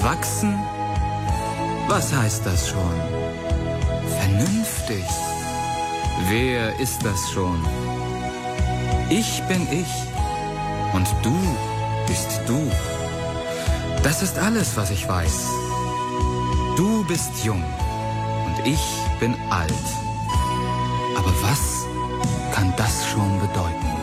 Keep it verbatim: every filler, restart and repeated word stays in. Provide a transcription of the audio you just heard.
Wachsen? Was heißt das schon? Vernünftig. Wer ist das schon? Ich bin ich und du bist du. Das ist alles, was ich weiß. Du bist jung und ich bin alt. Aber was kann das schon bedeuten?